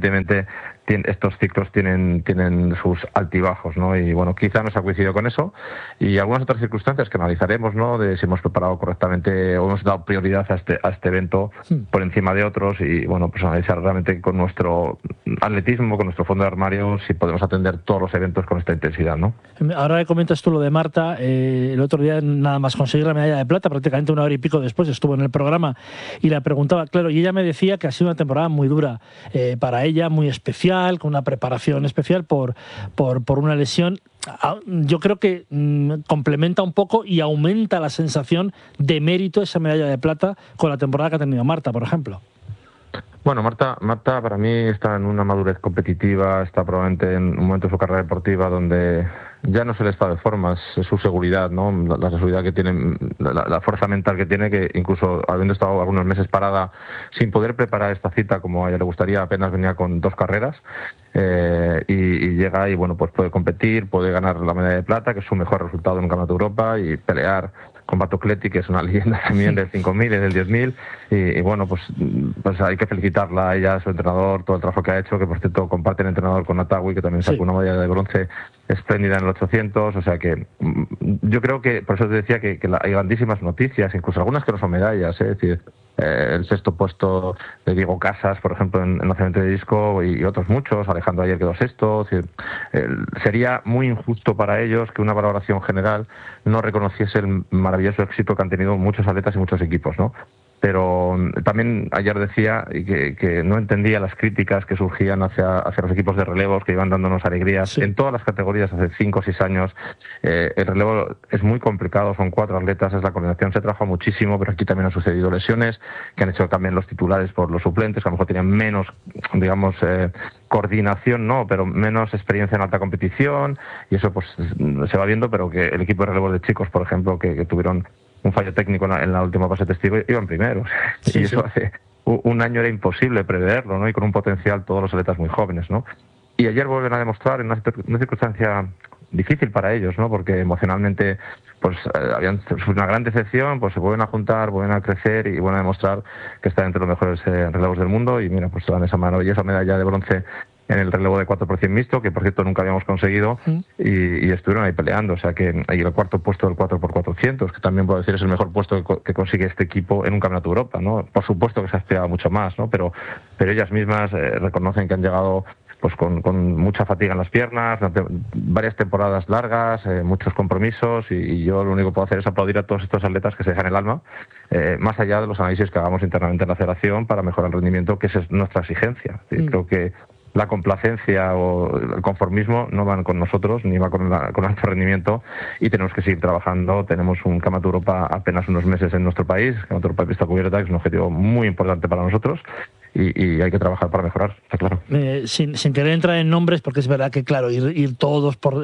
evidentemente estos ciclos tienen sus altibajos, ¿no? Y bueno, quizá nos ha coincidido con eso y algunas otras circunstancias que analizaremos, ¿no? De si hemos preparado correctamente o hemos dado prioridad a este evento por encima de otros y bueno, pues analizar realmente con nuestro atletismo, con nuestro fondo de armario, si podemos atender todos los eventos con esta intensidad, ¿no? Ahora que comentas tú lo de Marta, el otro día nada más conseguir la medalla de plata, prácticamente 1 hora y pico después estuvo en el programa y la preguntaba, claro, y ella me decía que ha sido una temporada muy dura para ella, muy especial, con una preparación especial por una lesión. Yo creo que complementa un poco y aumenta la sensación de mérito esa medalla de plata con la temporada que ha tenido Marta, por ejemplo. Bueno, Marta para mí está en una madurez competitiva, está probablemente en un momento de su carrera deportiva donde ya no es el estado de forma, es su seguridad, ¿no? La seguridad que tiene, la fuerza mental que tiene, que incluso habiendo estado algunos meses parada sin poder preparar esta cita como a ella le gustaría, apenas venía con 2 carreras y llega y bueno, pues puede competir, puede ganar la medalla de plata, que es su mejor resultado en un campeonato de Europa, y pelear con Pato Cletti, que es una leyenda también del 5.000 y del 10.000, y bueno, pues hay que felicitarla a ella, a su entrenador, todo el trabajo que ha hecho, que por cierto comparte el entrenador con Atawi, que también sacó una medalla de bronce espléndida en el 800, o sea que yo creo que, por eso te decía que hay grandísimas noticias, incluso algunas que no son medallas, es decir, el 6º puesto de Diego Casas, por ejemplo, en lanzamiento de disco, y otros muchos. Alejandro ayer quedó 6º. Es decir, sería muy injusto para ellos que una valoración general no reconociese el maravilloso éxito que han tenido muchos atletas y muchos equipos, ¿no? Pero también ayer decía que no entendía las críticas que surgían hacia los equipos de relevos que iban dándonos alegrías en todas las categorías hace 5 o 6 años. El relevo es muy complicado, son 4 atletas, es la coordinación, se trabaja muchísimo, pero aquí también han sucedido lesiones que han hecho también los titulares por los suplentes, que a lo mejor tenían menos, digamos, coordinación, no, pero menos experiencia en alta competición, y eso pues se va viendo, pero que el equipo de relevos de chicos, por ejemplo, que tuvieron un fallo técnico en la última fase testigo, iban primeros. Y eso hace un año era imposible preverlo, ¿no? Y con un potencial todos los atletas muy jóvenes, ¿no? Y ayer vuelven a demostrar en una circunstancia difícil para ellos, ¿no? Porque emocionalmente pues habían sufrido una gran decepción, pues se vuelven a juntar, vuelven a crecer y vuelven a demostrar que están entre los mejores relevos del mundo. Y mira, pues dan esa maravillosa medalla de bronce en el relevo de 4 por 100 mixto, que por cierto nunca habíamos conseguido, y estuvieron ahí peleando. O sea que hay el 4º puesto del 4 por 400, que también puedo decir es el mejor puesto que consigue este equipo en un campeonato de Europa, ¿no? Por supuesto que se ha aspirado mucho más, ¿no? Pero ellas mismas reconocen que han llegado pues con mucha fatiga en las piernas, varias temporadas largas, muchos compromisos, y yo lo único que puedo hacer es aplaudir a todos estos atletas que se dejan el alma, más allá de los análisis que hagamos internamente en la federación para mejorar el rendimiento, que esa es nuestra exigencia. Creo que la complacencia o el conformismo no van con nosotros, ni va con alto rendimiento, y tenemos que seguir trabajando. Tenemos un Campeonato de Europa apenas unos meses en nuestro país, el Campeonato de Europa de pista cubierta, que es un objetivo muy importante para nosotros, y hay que trabajar para mejorar, está claro. Sin querer entrar en nombres, porque es verdad que, claro, ir todos por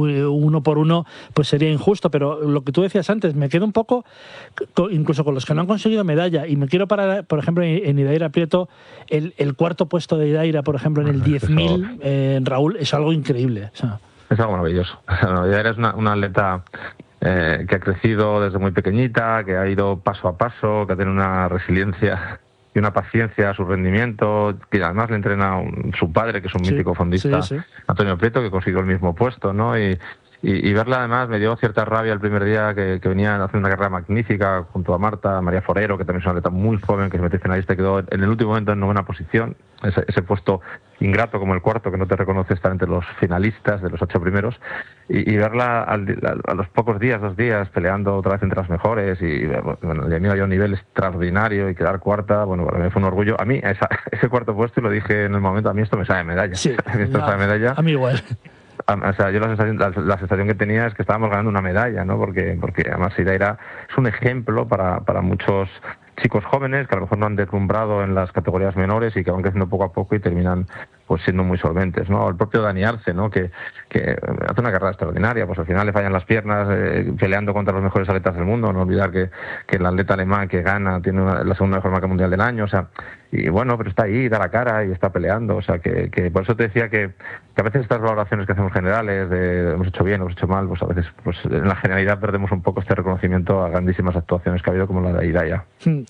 uno por uno, pues sería injusto, pero lo que tú decías antes, me quedo un poco, incluso con los que no han conseguido medalla, y me quiero parar, por ejemplo, en Idaira Prieto, el 4º puesto de Idaira, por ejemplo, en el 10.000, Raúl, es algo increíble. O sea. Es algo maravilloso. Idaira es una atleta que ha crecido desde muy pequeñita, que ha ido paso a paso, que tiene una resiliencia y una paciencia a su rendimiento, que además le entrena su padre, que es un mítico fondista, Antonio Prieto, que consiguió el mismo puesto, ¿no? Y verla además me dio cierta rabia el primer día que venía haciendo una carrera magnífica junto a Marta, María Forero, que también es una atleta muy joven, que se metió finalista y quedó en el último momento en 9ª posición, ese puesto ingrato como el 4º, que no te reconoce estar entre los finalistas de los 8 primeros, y verla a los pocos días, 2 días, peleando otra vez entre las mejores, y bueno, de mí había un nivel extraordinario, y quedar 4ª, bueno, para mí fue un orgullo. A mí ese 4º puesto, y lo dije en el momento, a mí esto me sabe medalla. Sí, esto me sabe medalla. A mí igual. O sea, yo la sensación que tenía es que estábamos ganando una medalla, ¿no? Porque además Idaira es un ejemplo para muchos chicos jóvenes que a lo mejor no han deslumbrado en las categorías menores y que van creciendo poco a poco y terminan pues siendo muy solventes, ¿no? El propio Dani Arce, ¿no? Que hace una carrera extraordinaria, pues al final le fallan las piernas peleando contra los mejores atletas del mundo. No olvidar que el atleta alemán que gana tiene la segunda mejor marca mundial del año, o sea, bueno, pero está ahí, da la cara y está peleando. O sea, que por eso te decía que a veces estas valoraciones que hacemos generales de hemos hecho bien, hemos hecho mal, pues a veces pues en la generalidad perdemos un poco este reconocimiento a grandísimas actuaciones que ha habido, como la de Hidaya.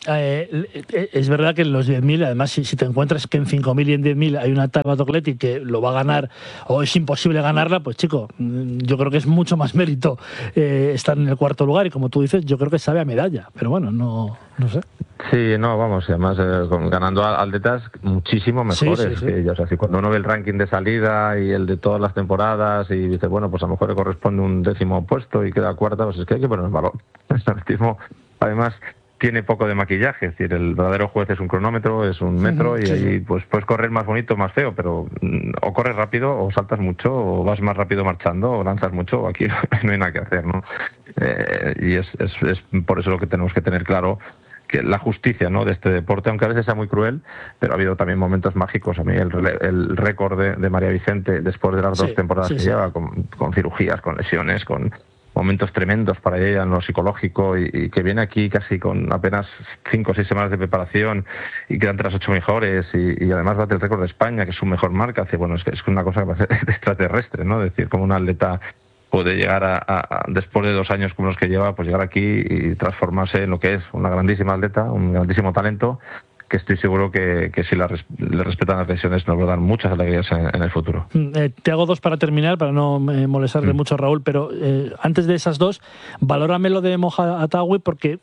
Es verdad que en los 10.000, además, si te encuentras que en 5.000 y en 10.000 hay una Taibat Ogleti que lo va a ganar o es imposible ganarla, pues chico, yo creo que es mucho más mérito estar en el cuarto lugar y como tú dices, yo creo que sabe a medalla, pero bueno, no sé. Sí, no, vamos, además ganando atletas muchísimo mejores que ellos. Así cuando uno ve el ranking de salida y el de todas las temporadas y dice, bueno, pues a lo mejor le corresponde un 10º puesto y queda cuarta, pues es que hay que poner en valor. El atletismo, además, tiene poco de maquillaje, es decir, el verdadero juez es un cronómetro, es un metro y ahí pues puedes correr más bonito, más feo, pero o corres rápido o saltas mucho o vas más rápido marchando o lanzas mucho, o aquí no hay nada que hacer, ¿no? Y es por eso lo que tenemos que tener claro, que la justicia, ¿no?, de este deporte, aunque a veces sea muy cruel, pero ha habido también momentos mágicos. A mí el récord de María Vicente después de las 2 temporadas que lleva, con cirugías, con lesiones, con momentos tremendos para ella en lo psicológico y que viene aquí casi con apenas 5 o 6 semanas de preparación y queda entre las 8 mejores y además bate el récord de España, que es su mejor marca. Bueno, es una cosa que va a ser extraterrestre, ¿no? Es decir, como una atleta puede llegar a después de 2 años como los que lleva, pues llegar aquí y transformarse en lo que es una grandísima atleta, un grandísimo talento, que estoy seguro que si le respetan las lesiones nos va a dar muchas alegrías en el futuro. Te hago 2 para terminar, para no molestarle mucho a Raúl, pero antes de esas 2, valórame lo de Moja Atawi, porque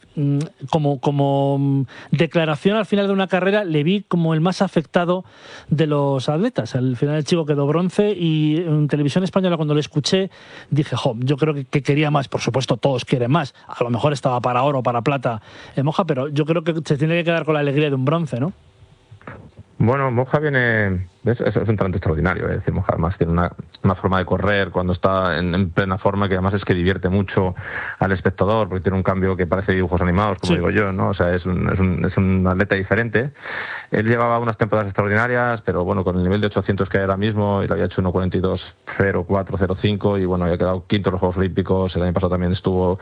como declaración al final de una carrera le vi como el más afectado de los atletas. Al final el chico quedó bronce y en televisión española cuando lo escuché dije, yo creo que quería más. Por supuesto todos quieren más, a lo mejor estaba para oro, para plata Moja, pero yo creo que se tiene que quedar con la alegría de un bronce, ¿no? Bueno, Moja viene... Es un talento extraordinario, es decir, Moja además tiene una forma de correr cuando está en plena forma que además es que divierte mucho al espectador, porque tiene un cambio que parece dibujos animados, como digo yo, ¿no? O sea, es un atleta diferente. Él llevaba unas temporadas extraordinarias, pero bueno, con el nivel de 800 que hay ahora mismo, él había hecho 1:42.04.05 y bueno, había quedado quinto en los Juegos Olímpicos. El año pasado también estuvo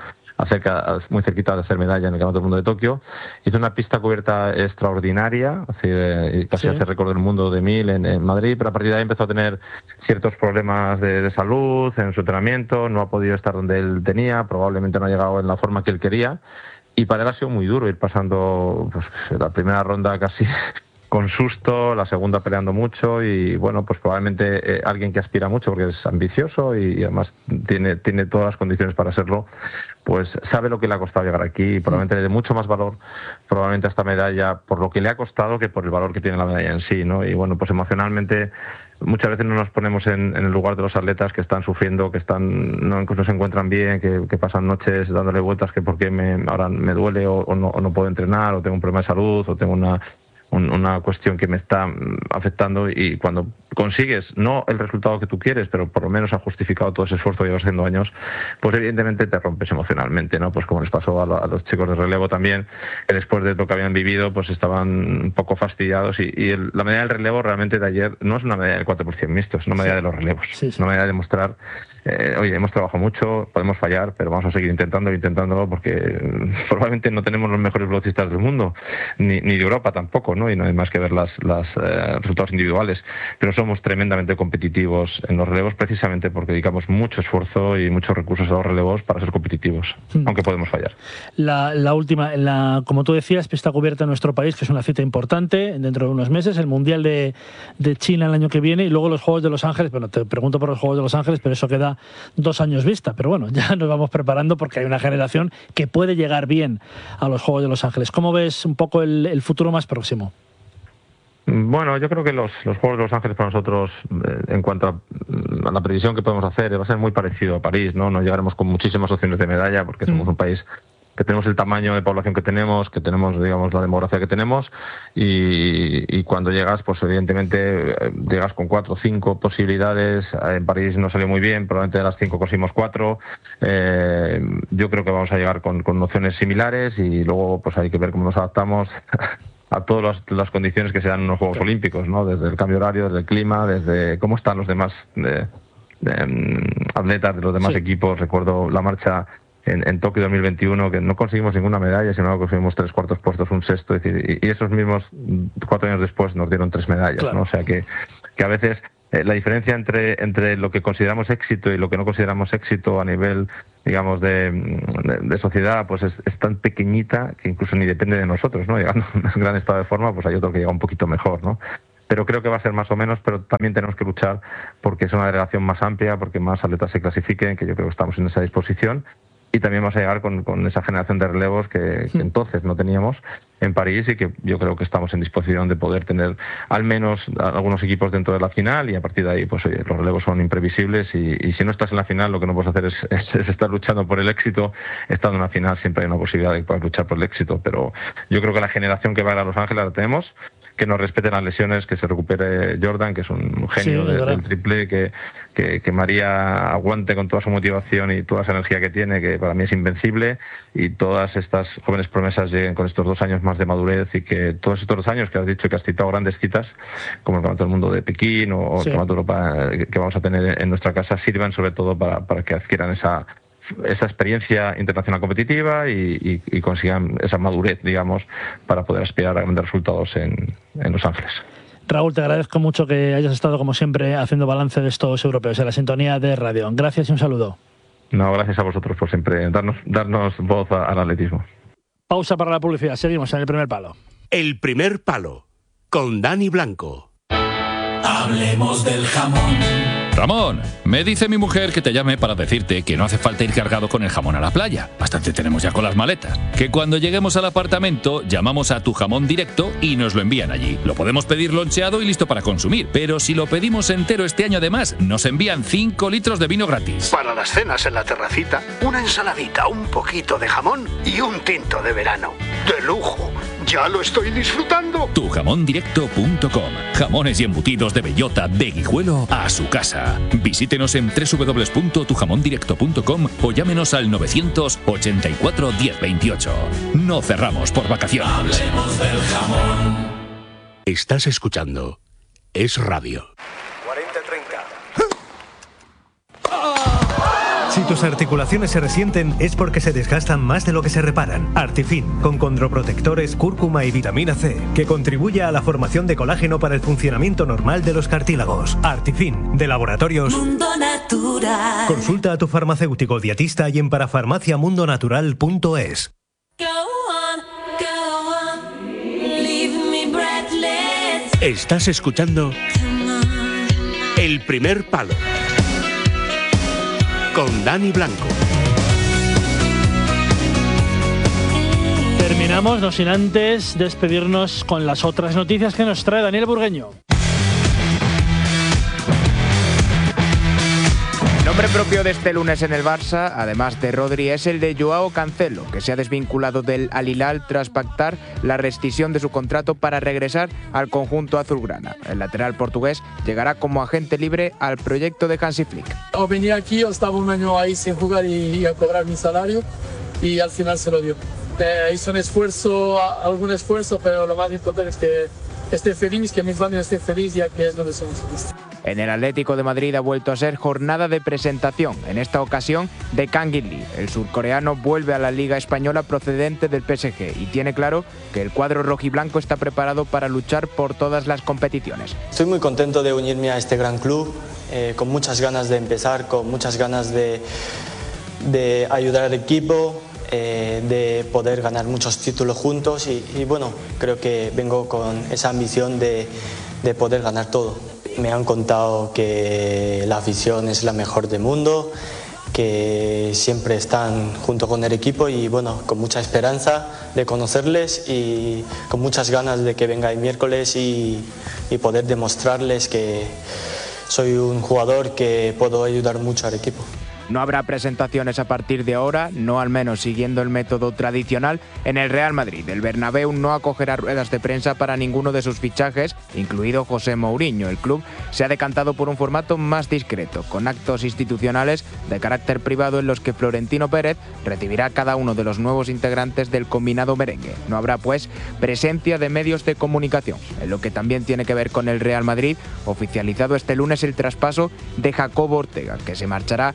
muy cerquita de hacer medalla en el Campeonato del Mundo de Tokio. Hizo una pista cubierta extraordinaria, casi hace récord del mundo de 1000 en Madrid, pero a partir de ahí empezó a tener ciertos problemas de salud en su entrenamiento, no ha podido estar donde él tenía, probablemente no ha llegado en la forma que él quería, y para él ha sido muy duro ir pasando pues, la primera ronda casi con susto, la segunda peleando mucho y bueno, pues probablemente alguien que aspira mucho porque es ambicioso y además tiene todas las condiciones para serlo, pues sabe lo que le ha costado llegar aquí y probablemente le dé mucho más valor probablemente a esta medalla por lo que le ha costado que por el valor que tiene la medalla en sí, ¿no? Y bueno, pues emocionalmente muchas veces no nos ponemos en el lugar de los atletas que están sufriendo, que no se encuentran bien, que pasan noches dándole vueltas que por qué ahora me duele o no puedo entrenar o tengo un problema de salud o tengo una cuestión que me está afectando, y cuando consigues no el resultado que tú quieres, pero por lo menos ha justificado todo ese esfuerzo que llevas haciendo años, pues evidentemente te rompes emocionalmente, ¿no? Pues como les pasó a los chicos de relevo también, que después de lo que habían vivido, pues estaban un poco fastidiados y la medalla del relevo realmente de ayer no es una medalla del 4% mixto, es una medalla de los relevos, una medalla de demostrar oye, hemos trabajado mucho, podemos fallar, pero vamos a seguir intentándolo porque probablemente no tenemos los mejores velocistas del mundo, ni de Europa tampoco, ¿no? Y no hay más que ver los resultados individuales, pero somos tremendamente competitivos en los relevos precisamente porque dedicamos mucho esfuerzo y muchos recursos a los relevos para ser competitivos, aunque podemos fallar. La última, como tú decías, pista cubierta en nuestro país, que es una cita importante dentro de unos meses, el Mundial de China el año que viene y luego los Juegos de Los Ángeles. Bueno, te pregunto por los Juegos de Los Ángeles, pero eso queda 2 años vista, pero bueno, ya nos vamos preparando porque hay una generación que puede llegar bien a los Juegos de Los Ángeles. ¿Cómo ves un poco el futuro más próximo? Bueno, yo creo que los Juegos de Los Ángeles para nosotros, en cuanto a la previsión que podemos hacer, va a ser muy parecido a París, ¿no? No llegaremos con muchísimas opciones de medalla porque somos un país que tenemos el tamaño de población que tenemos, digamos, la demografía que tenemos y cuando llegas, pues evidentemente llegas con 4 o 5 posibilidades. En París no salió muy bien, probablemente de las 5 conseguimos 4. Yo creo que vamos a llegar con opciones similares y luego pues hay que ver cómo nos adaptamos a todas las condiciones que se dan en los Juegos Olímpicos, ¿no? Desde el cambio horario, desde el clima, desde cómo están los demás atletas de los demás equipos. Recuerdo la marcha en Tokio 2021, que no conseguimos ninguna medalla, sino que conseguimos 3 cuartos puestos, un sexto, es decir, y esos mismos 4 años después nos dieron 3 medallas, claro, ¿no? O sea que a veces la diferencia entre lo que consideramos éxito y lo que no consideramos éxito a nivel, digamos, de sociedad, pues es tan pequeñita que incluso ni depende de nosotros, ¿no? Llegando a un gran estado de forma, pues hay otro que llega un poquito mejor, ¿no? Pero creo que va a ser más o menos, pero también tenemos que luchar porque es una delegación más amplia, porque más atletas se clasifiquen, que yo creo que estamos en esa disposición. Y también vamos a llegar con esa generación de relevos que entonces no teníamos en París, y que yo creo que estamos en disposición de poder tener al menos algunos equipos dentro de la final, y a partir de ahí, pues oye, los relevos son imprevisibles, y si no estás en la final, lo que no puedes hacer es estar luchando por el éxito. Estando en la final siempre hay una posibilidad de poder luchar por el éxito, pero yo creo que la generación que va a Los Ángeles la tenemos. Que nos respeten las lesiones, que se recupere Jordan, que es un genio del triple, que María aguante con toda su motivación y toda esa energía que tiene, que para mí es invencible, y todas estas jóvenes promesas lleguen con estos 2 años más de madurez, y que todos estos 2 años que has dicho, que has citado grandes citas, como el Campeonato del Mundo de Pekín o el Campeonato de Europa que vamos a tener en nuestra casa, sirvan sobre todo para que adquieran esa experiencia internacional competitiva y consigan esa madurez, digamos, para poder aspirar a grandes resultados en Los Ángeles. Raúl, te agradezco mucho que hayas estado, como siempre, haciendo balance de estos europeos en la sintonía de Radio. Gracias y un saludo. No, gracias a vosotros por siempre darnos voz al atletismo. Pausa para la publicidad. Seguimos en El Primer Palo. El Primer Palo, con Dani Blanco. Hablemos del jamón. Ramón, me dice mi mujer que te llame para decirte que no hace falta ir cargado con el jamón a la playa. Bastante tenemos ya con las maletas. Que cuando lleguemos al apartamento, llamamos a Tu Jamón Directo y nos lo envían allí. Lo podemos pedir loncheado y listo para consumir. Pero si lo pedimos entero este año, además, nos envían 5 litros de vino gratis. Para las cenas en la terracita, una ensaladita, un poquito de jamón y un tinto de verano. ¡De lujo! ¡Ya lo estoy disfrutando! Tujamondirecto.com. Jamones y embutidos de bellota, de Guijuelo a su casa. Visítenos en www.tujamondirecto.com o llámenos al 984 1028. No cerramos por vacaciones. Hablemos del jamón. Estás escuchando Es Radio. 40-30. Si tus articulaciones se resienten es porque se desgastan más de lo que se reparan. Artifin, con condroprotectores, cúrcuma y vitamina C, que contribuye a la formación de colágeno para el funcionamiento normal de los cartílagos. Artifin, de Laboratorios Mundo Natural. Consulta a tu farmacéutico dietista y en parafarmaciamundonatural.es. Estás escuchando El Primer Palo, con Dani Blanco. Terminamos, no sin antes despedirnos con las otras noticias que nos trae Daniel Burgueño. Nombre propio de este lunes en el Barça, además de Rodri, es el de Joao Cancelo, que se ha desvinculado del Al Hilal tras pactar la rescisión de su contrato para regresar al conjunto azulgrana. El lateral portugués llegará como agente libre al proyecto de Hansi Flick. Venía aquí, yo estaba un año ahí sin jugar y a cobrar mi salario, y al final se lo dio. Hizo algún esfuerzo, pero lo más importante es que esté feliz, que mi familia esté feliz, ya que es donde somos felices. En el Atlético de Madrid ha vuelto a ser jornada de presentación, en esta ocasión de Kang-in Lee. El surcoreano vuelve a la Liga Española procedente del PSG y tiene claro que el cuadro rojiblanco está preparado para luchar por todas las competiciones. Estoy muy contento de unirme a este gran club, con muchas ganas de empezar, con muchas ganas de ayudar al equipo, de poder ganar muchos títulos juntos y bueno, creo que vengo con esa ambición de poder ganar todo. Me han contado que la afición es la mejor del mundo, que siempre están junto con el equipo y bueno, con mucha esperanza de conocerles y con muchas ganas de que venga el miércoles y poder demostrarles que soy un jugador que puedo ayudar mucho al equipo. No habrá presentaciones a partir de ahora, no al menos siguiendo el método tradicional, en el Real Madrid. El Bernabéu no acogerá ruedas de prensa para ninguno de sus fichajes, incluido José Mourinho. El club se ha decantado por un formato más discreto, con actos institucionales de carácter privado en los que Florentino Pérez recibirá a cada uno de los nuevos integrantes del combinado merengue. No habrá, pues, presencia de medios de comunicación. En lo que también tiene que ver con el Real Madrid, oficializado este lunes el traspaso de Jacobo Ortega, que se marchará al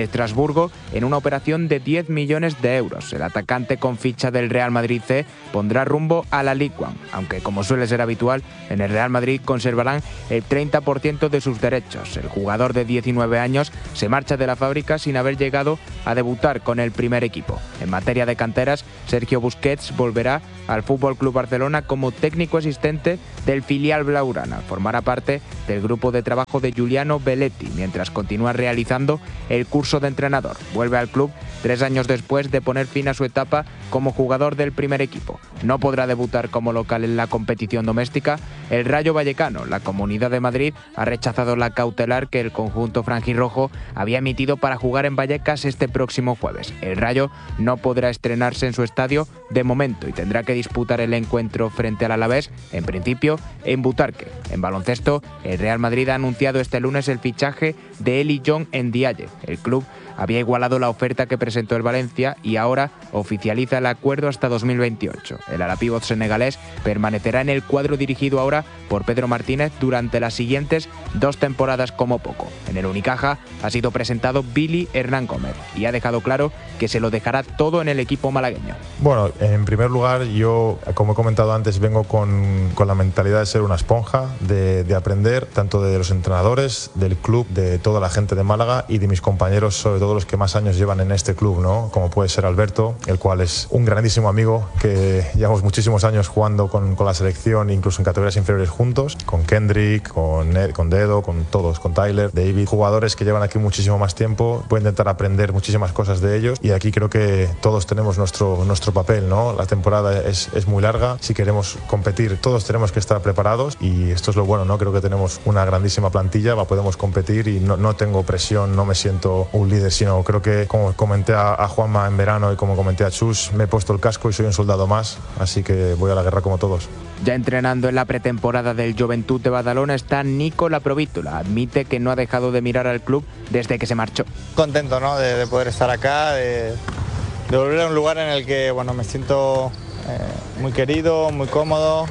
Estrasburgo en una operación de 10 millones de euros. El atacante con ficha del Real Madrid C pondrá rumbo a la Ligue 1, aunque como suele ser habitual, en el Real Madrid conservarán el 30% de sus derechos. El jugador de 19 años se marcha de la fábrica sin haber llegado a debutar con el primer equipo. En materia de canteras, Sergio Busquets volverá al Fútbol Club Barcelona como técnico asistente del filial blaugrana. Formará parte del grupo de trabajo de Giuliano Belletti, mientras continúa realizando el curso de entrenador. Vuelve al club 3 años después de poner fin a su etapa como jugador del primer equipo. No podrá debutar como local en la competición doméstica el Rayo Vallecano. La Comunidad de Madrid ha rechazado la cautelar que el conjunto franjirrojo había emitido para jugar en Vallecas este próximo jueves. El Rayo no podrá estrenarse en su estadio de momento y tendrá que disputar el encuentro frente al Alavés, en principio en Butarque. En baloncesto, el Real Madrid ha anunciado este lunes el fichaje de Eli John Ndiaye. El club había igualado la oferta que presentó el Valencia y ahora oficializa el acuerdo hasta 2028. El alapívot senegalés permanecerá en el cuadro dirigido ahora por Pedro Martínez durante las siguientes 2 temporadas como poco. En el Unicaja ha sido presentado Billy Hernán Gómez y ha dejado claro que se lo dejará todo en el equipo malagueño. Bueno, en primer lugar, yo, como he comentado antes, vengo con la mentalidad de ser una esponja, de aprender tanto de los entrenadores, del club, de toda la gente de Málaga y de mis compañeros, sobre todo los que más años llevan en este club, ¿no? Como puede ser Alberto, el cual es un grandísimo amigo que llevamos muchísimos años jugando con la selección, incluso en categorías inferiores juntos, con Kendrick, con Dedo, con todos, con Tyler, David, jugadores que llevan aquí muchísimo más tiempo. Voy a intentar aprender muchísimas cosas de ellos y aquí creo que todos tenemos nuestro papel, ¿no? La temporada es muy larga, si queremos competir todos tenemos que estar preparados y esto es lo bueno, ¿no? Creo que tenemos una grandísima plantilla, podemos competir y no tengo presión, no me siento un líder, sino creo que, como comenté a Juanma en verano y como comenté a Chus, me he puesto el casco y soy un soldado más, así que voy a la guerra como todos. Ya entrenando en la pretemporada del Joventut de Badalona está Nico Laprovítula. Admite que no ha dejado de mirar al club desde que se marchó. Contento, ¿no? de poder estar acá, de volver a un lugar en el que me siento muy querido, muy cómodo,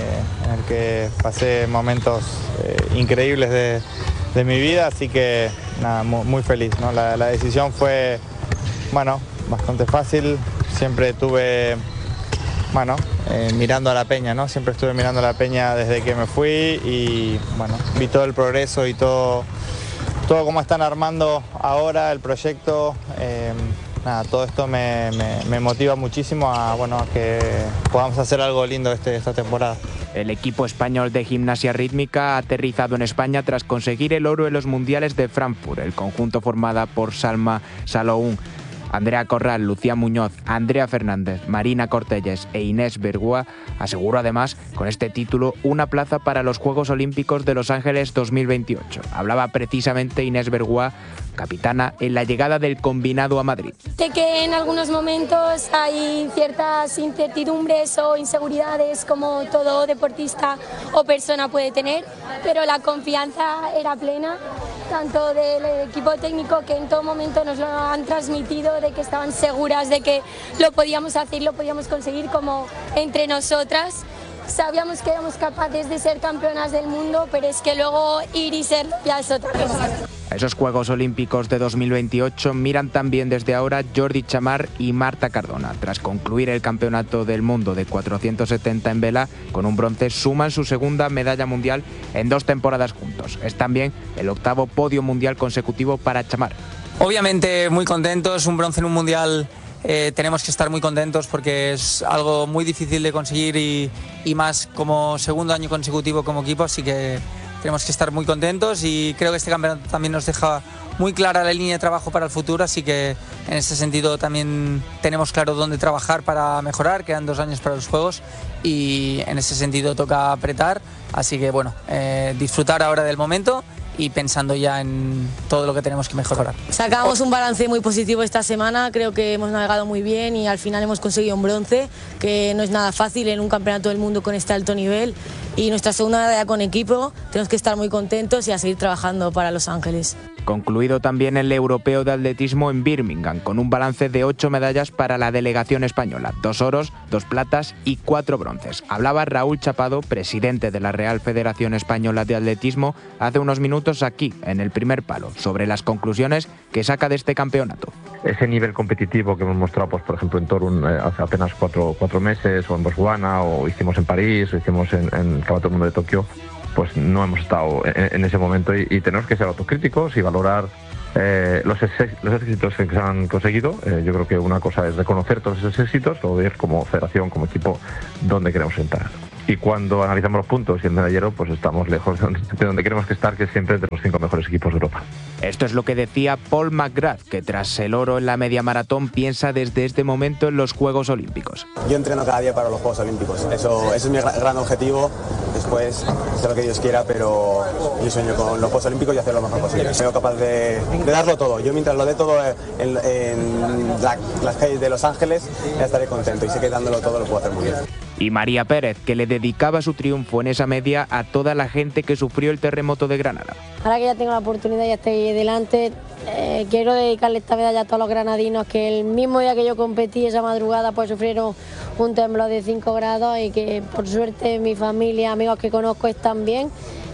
en el que pasé momentos increíbles de mi vida, así que nada, muy feliz, ¿no? La decisión fue bastante fácil, siempre tuve mirando a la Peña, ¿no? Siempre estuve mirando a la Peña desde que me fui y vi todo el progreso y todo cómo están armando ahora el proyecto. Todo esto me motiva muchísimo a que podamos hacer algo lindo esta temporada. El equipo español de gimnasia rítmica ha aterrizado en España tras conseguir el oro en los mundiales de Frankfurt. El conjunto formado por Salma Saloún, Andrea Corral, Lucía Muñoz, Andrea Fernández, Marina Cortelles e Inés Bergua aseguró además con este título una plaza para los Juegos Olímpicos de Los Ángeles 2028. Hablaba precisamente Inés Bergua, capitana, en la llegada del combinado a Madrid. Sé que en algunos momentos hay ciertas incertidumbres o inseguridades como todo deportista o persona puede tener, pero la confianza era plena, tanto del equipo técnico que en todo momento nos lo han transmitido, de que estaban seguras de que lo podíamos hacer, lo podíamos conseguir, como entre nosotras. Sabíamos que éramos capaces de ser campeonas del mundo, pero es que luego ir y ser ya es otra cosa. A esos Juegos Olímpicos de 2028 miran también desde ahora Jordi Chamar y Marta Cardona. Tras concluir el Campeonato del Mundo de 470 en vela, con un bronce suman su segunda medalla mundial en 2 temporadas juntos. Es también el 8º podio mundial consecutivo para Chamar. Obviamente muy contentos, un bronce en un mundial. Tenemos que estar muy contentos porque es algo muy difícil de conseguir y más como segundo año consecutivo como equipo, así que tenemos que estar muy contentos y creo que este campeonato también nos deja muy clara la línea de trabajo para el futuro, así que en ese sentido también tenemos claro dónde trabajar para mejorar. Quedan 2 años para los Juegos y en ese sentido toca apretar, así que disfrutar ahora del momento y pensando ya en todo lo que tenemos que mejorar. Sacamos un balance muy positivo esta semana, creo que hemos navegado muy bien y al final hemos conseguido un bronce, que no es nada fácil en un campeonato del mundo con este alto nivel, y nuestra segunda medalla con equipo, tenemos que estar muy contentos y a seguir trabajando para Los Ángeles. Concluido también el Europeo de Atletismo en Birmingham, con un balance de 8 medallas para la delegación española, 2 oros, 2 platas y 4 bronces. Hablaba Raúl Chapado, presidente de la Real Federación Española de Atletismo, hace unos minutos aquí, en El Primer Palo, sobre las conclusiones que saca de este campeonato. Ese nivel competitivo que hemos mostrado, pues, por ejemplo, en Torun hace apenas 4 meses, o en Botswana, o hicimos en París, o hicimos en Campeonato del Mundo de Tokio, pues no hemos estado en ese momento y tenemos que ser autocríticos y valorar los éxitos que se han conseguido. Yo creo que una cosa es reconocer todos esos éxitos, o ver como federación, como equipo, dónde queremos entrar. Y cuando analizamos los puntos y el medallero, pues estamos lejos de donde queremos que estar, que es siempre de los 5 mejores equipos de Europa. Esto es lo que decía Paul McGrath, que tras el oro en la media maratón piensa desde este momento en los Juegos Olímpicos. Yo entreno cada día para los Juegos Olímpicos. Eso es mi gran objetivo. Después, sé lo que Dios quiera, pero yo sueño con los Juegos Olímpicos y hacer lo mejor posible. Soy capaz de darlo todo. Yo mientras lo dé todo en las calles de Los Ángeles, ya estaré contento y sé que dándolo todo lo puedo hacer muy bien. Y María Pérez, que le dedicaba su triunfo en esa media a toda la gente que sufrió el terremoto de Granada. Ahora que ya tengo la oportunidad y estoy delante, quiero dedicarle esta medalla a todos los granadinos que el mismo día que yo competí, esa madrugada, pues sufrieron un temblor de 5 grados y que por suerte mi familia, amigos que conozco están bien.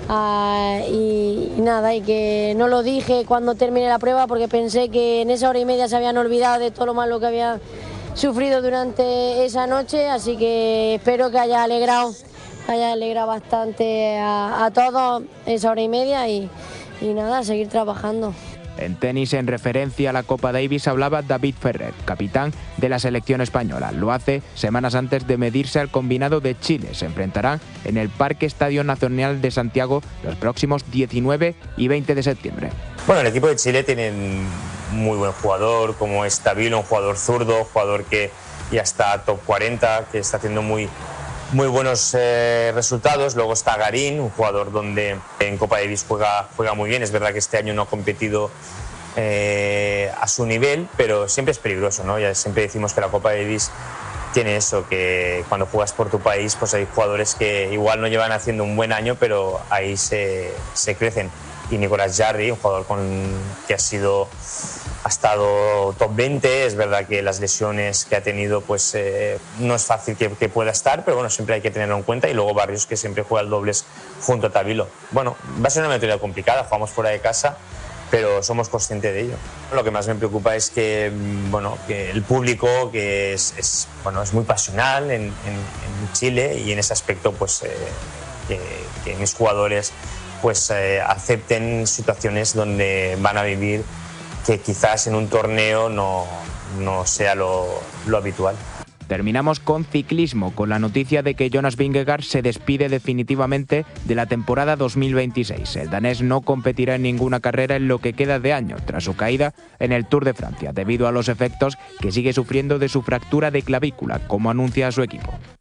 Y nada, y que no lo dije cuando terminé la prueba porque pensé que en esa hora y media se habían olvidado de todo lo malo que había sufrido durante esa noche, así que espero que haya alegrado bastante a todos esa hora y media y nada, seguir trabajando. En tenis, en referencia a la Copa Davis, hablaba David Ferrer, capitán de la selección española. Lo hace semanas antes de medirse al combinado de Chile. Se enfrentarán en el Parque Estadio Nacional de Santiago los próximos 19 y 20 de septiembre. Bueno, el equipo de Chile tiene un muy buen jugador, como es Tabilo, un jugador zurdo, jugador que ya está top 40, que está haciendo muy buenos resultados. Luego está Garín, un jugador donde en Copa Davis juega muy bien. Es verdad que este año no ha competido a su nivel, pero siempre es peligroso, ¿no? Ya siempre decimos que la Copa Davis tiene eso, que cuando juegas por tu país, pues hay jugadores que igual no llevan haciendo un buen año, pero ahí se crecen. Y Nicolás Jarry, un jugador que ha estado top 20, es verdad que las lesiones que ha tenido pues no es fácil que pueda estar, pero bueno, siempre hay que tenerlo en cuenta. Y luego Barrios, que siempre juega el dobles junto a Tabilo. Bueno, va a ser una metodología complicada, jugamos fuera de casa, pero somos conscientes de ello. Lo que más me preocupa es que, que el público, que es muy pasional en Chile, y en ese aspecto pues que mis jugadores pues acepten situaciones donde van a vivir que quizás en un torneo no sea lo habitual. Terminamos con ciclismo, con la noticia de que Jonas Vingegaard se despide definitivamente de la temporada 2026. El danés no competirá en ninguna carrera en lo que queda de año, tras su caída en el Tour de Francia, debido a los efectos que sigue sufriendo de su fractura de clavícula, como anuncia su equipo.